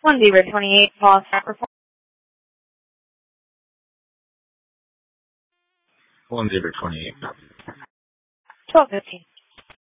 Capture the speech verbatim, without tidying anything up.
one zero twenty-eight, pause sacrifice. one zero twenty-eight. twelve fifteen.